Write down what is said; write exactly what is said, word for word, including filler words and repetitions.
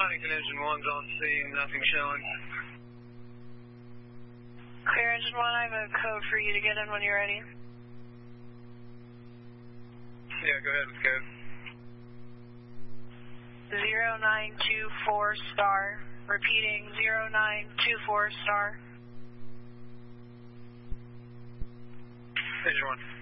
Huntington Engine one's on scene, nothing showing. Clear Engine one, I have a code for you to get in when you're ready. Yeah, go ahead with code. zero nine two four star. Repeating, zero nine two four star. Engine one.